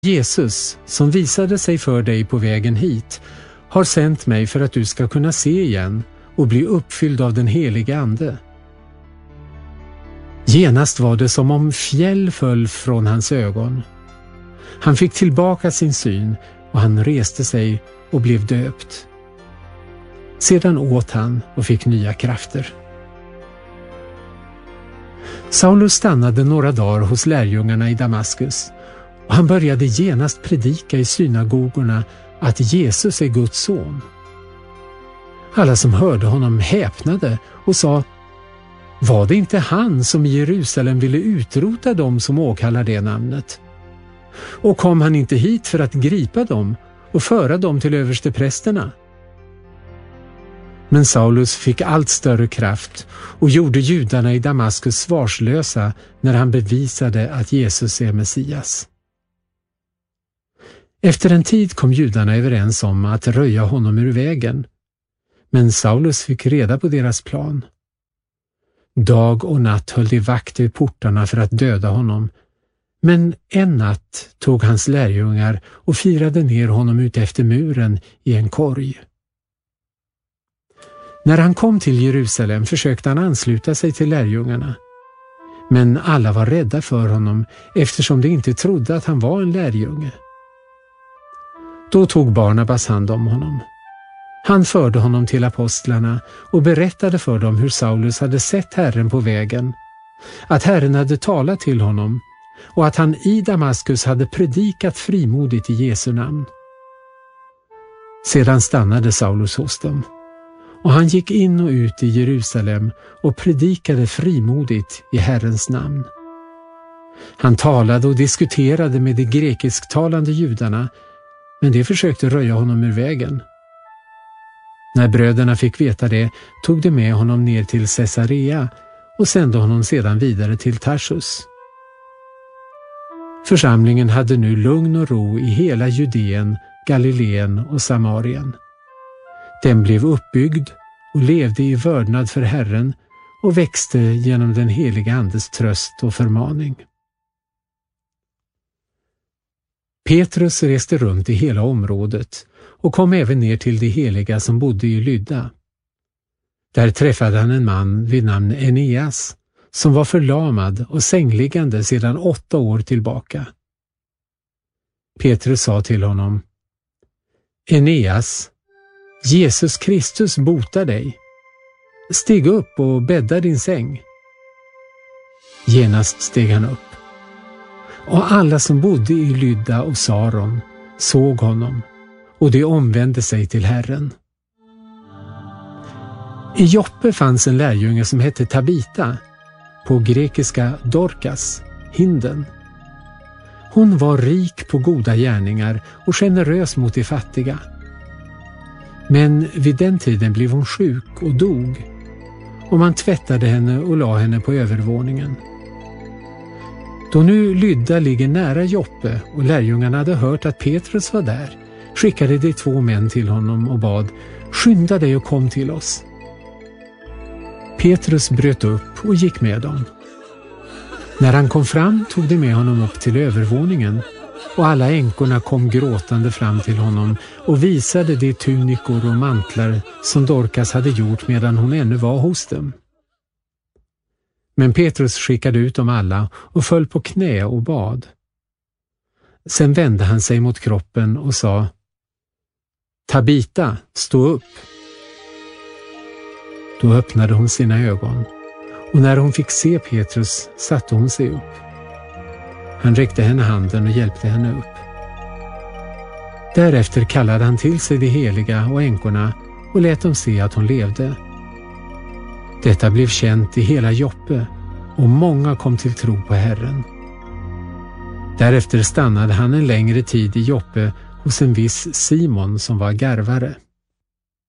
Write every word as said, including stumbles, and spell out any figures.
Jesus, som visade sig för dig på vägen hit, har sänt mig för att du ska kunna se igen och bli uppfylld av den heliga ande. Genast var det som om fjäll föll från hans ögon. Han fick tillbaka sin syn och han reste sig och blev döpt. Sedan åt han och fick nya krafter. Saulus stannade några dagar hos lärjungarna i Damaskus och han började genast predika i synagogorna att Jesus är Guds son. Alla som hörde honom häpnade och sa: var det inte han som i Jerusalem ville utrota dem som åkallar det namnet? Och kom han inte hit för att gripa dem och föra dem till översteprästerna? Men Saulus fick allt större kraft och gjorde judarna i Damaskus svarslösa när han bevisade att Jesus är Messias. Efter en tid kom judarna överens om att röja honom ur vägen, men Saulus fick reda på deras plan. Dag och natt höll de vakt vid portarna för att döda honom, men en natt tog hans lärjungar och firade ner honom ut efter muren i en korg. När han kom till Jerusalem försökte han ansluta sig till lärjungarna, men alla var rädda för honom eftersom de inte trodde att han var en lärjunge. Då tog Barnabas hand om honom. Han förde honom till apostlarna och berättade för dem hur Saulus hade sett Herren på vägen, att Herren hade talat till honom och att han i Damaskus hade predikat frimodigt i Jesu namn. Sedan stannade Saulus hos dem, och han gick in och ut i Jerusalem och predikade frimodigt i Herrens namn. Han talade och diskuterade med de grekisktalande judarna, men de försökte röja honom ur vägen. När bröderna fick veta det tog de med honom ner till Caesarea och sände honom sedan vidare till Tarsus. Församlingen hade nu lugn och ro i hela Judeen, Galileen och Samarien. Den blev uppbyggd och levde i vördnad för Herren och växte genom den heliga Andes tröst och förmaning. Petrus reste runt i hela området och kom även ner till de heliga som bodde i Lydda. Där träffade han en man vid namn Eneas som var förlamad och sängliggande sedan åtta år tillbaka. Petrus sa till honom: Eneas, Jesus Kristus botar dig. Stig upp och bädda din säng. Genast steg han upp. Och alla som bodde i Lydda och Saron såg honom, och de omvände sig till Herren. I Joppe fanns en lärjunge som hette Tabita, på grekiska Dorkas, hinden. Hon var rik på goda gärningar och generös mot de fattiga. Men vid den tiden blev hon sjuk och dog, och man tvättade henne och la henne på övervåningen. Då nu Lydda ligger nära Joppe och lärjungarna hade hört att Petrus var där, skickade de två män till honom och bad: skynda dig och kom till oss. Petrus bröt upp och gick med dem. När han kom fram tog de med honom upp till övervåningen, och alla änkorna kom gråtande fram till honom och visade de tunikor och mantlar som Dorkas hade gjort medan hon ännu var hos dem. Men Petrus skickade ut dem alla och föll på knä och bad. Sen vände han sig mot kroppen och sa: Tabita, stå upp. Då öppnade hon sina ögon, och när hon fick se Petrus satte hon sig upp. Han räckte henne handen och hjälpte henne upp. Därefter kallade han till sig de heliga och änkorna och lät dem se att hon levde. Detta blev känt i hela Joppe, och många kom till tro på Herren. Därefter stannade han en längre tid i Joppe hos en viss Simon som var garvare.